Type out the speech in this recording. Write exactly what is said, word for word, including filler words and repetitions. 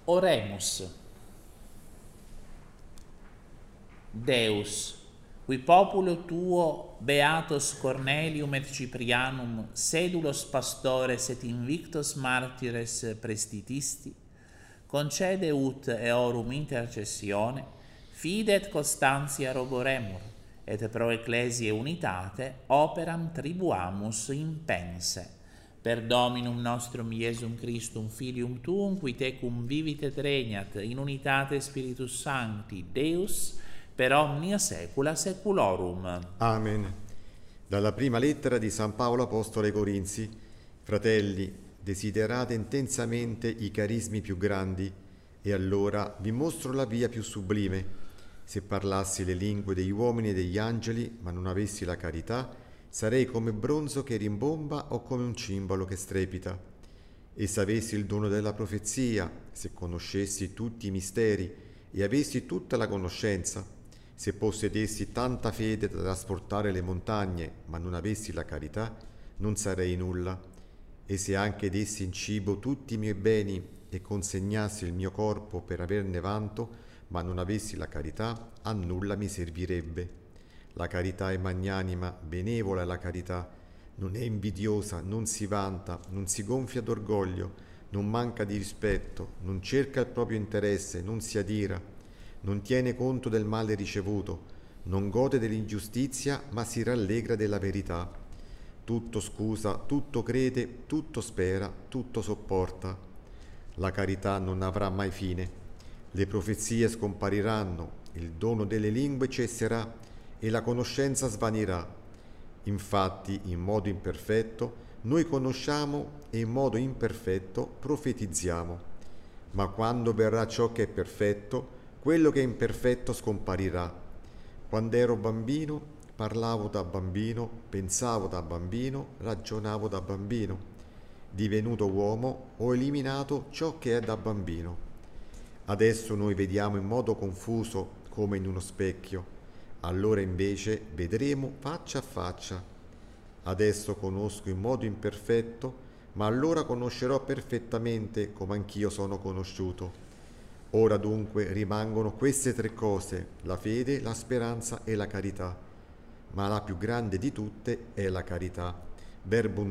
Oremus. Deus, qui populo tuo, beatos Cornelium et Ciprianum, sedulos pastores et invictos martires prestitisti, concede ut eorum intercessione, fide et constantia roboremur, et pro ecclesiae unitate operam tribuamus impense. Per Dominum nostrum Iesum Christum, Filium Tuum, qui tecum vivit et regnat in unitate Spiritus Sancti, Deus, per omnia saecula saeculorum. Amen. Dalla prima lettera di San Paolo Apostolo ai Corinzi: fratelli, desiderate intensamente i carismi più grandi, e allora vi mostro la via più sublime. Se parlassi le lingue degli uomini e degli angeli, ma non avessi la carità, sarei come bronzo che rimbomba o come un cimbalo che strepita. E se avessi il dono della profezia, se conoscessi tutti i misteri e avessi tutta la conoscenza, se possedessi tanta fede da trasportare le montagne, ma non avessi la carità, non sarei nulla. E se anche dessi in cibo tutti i miei beni e consegnassi il mio corpo per averne vanto, ma non avessi la carità, a nulla mi servirebbe. La carità è magnanima, benevola è la carità, non è invidiosa, non si vanta, non si gonfia d'orgoglio, non manca di rispetto, non cerca il proprio interesse, non si adira, non tiene conto del male ricevuto, non gode dell'ingiustizia, ma si rallegra della verità. Tutto scusa, tutto crede, tutto spera, tutto sopporta. La carità non avrà mai fine. Le profezie scompariranno, il dono delle lingue cesserà e la conoscenza svanirà. Infatti, in modo imperfetto, noi conosciamo e in modo imperfetto profetizziamo. Ma quando verrà ciò che è perfetto, quello che è imperfetto scomparirà. Quando ero bambino, parlavo da bambino, pensavo da bambino, ragionavo da bambino. Divenuto uomo, ho eliminato ciò che è da bambino. Adesso noi vediamo in modo confuso come in uno specchio, allora invece vedremo faccia a faccia. Adesso conosco in modo imperfetto, ma allora conoscerò perfettamente come anch'io sono conosciuto. Ora dunque rimangono queste tre cose: la fede, la speranza e la carità. Ma la più grande di tutte è la carità. Verbum